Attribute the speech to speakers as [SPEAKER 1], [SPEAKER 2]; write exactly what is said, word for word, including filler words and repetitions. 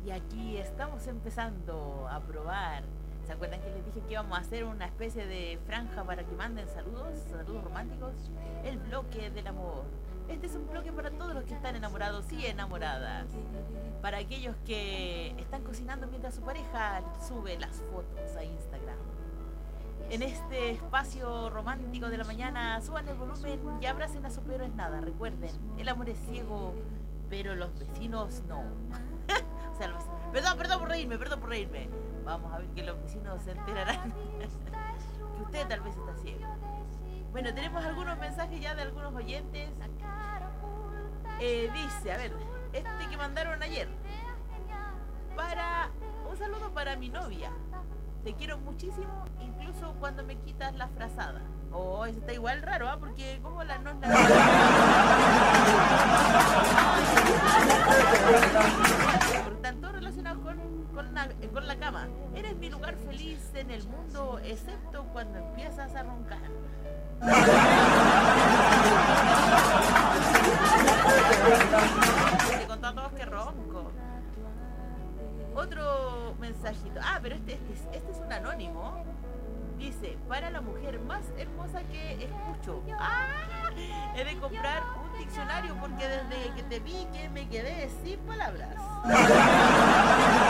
[SPEAKER 1] Y aquí estamos empezando a probar. ¿Se acuerdan que les dije que íbamos a hacer una especie de franja para que manden saludos, saludos románticos? El bloque del amor. Este es un bloque para todos los que están enamorados y enamoradas. Para aquellos que están cocinando mientras su pareja sube las fotos a Instagram. En este espacio romántico de la mañana, suban el volumen y abracen a su peor es nada. Recuerden, el amor es ciego, pero los vecinos no. O sea, los... Perdón, perdón por reírme, perdón por reírme. Vamos a ver que los vecinos se enterarán que usted tal vez está ciego. Bueno, tenemos algunos mensajes ya de algunos oyentes. Eh, dice, a ver, este que mandaron ayer. Para un saludo para mi novia. Te quiero muchísimo, incluso cuando me quitas la frazada. Oh, eso está igual raro, ¿ah? ¿eh? Porque como la no la... Por tanto, relacionado con, con, la, con la cama. Eres mi lugar feliz en el mundo, excepto cuando empiezas a roncar. Te contó a todos que ronco. Otro mensajito. Ah, pero este, este, es, este es un anónimo. Dice, para la mujer más hermosa que escucho. ¡Ah! He de comprar un diccionario porque desde que te vi que me quedé sin palabras.